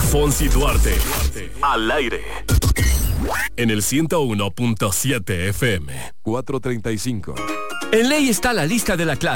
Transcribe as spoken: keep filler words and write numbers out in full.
Fonsi Duarte. Al aire. En el ciento uno punto siete F M. cuatrocientos treinta y cinco. En ley está la lista de la clase.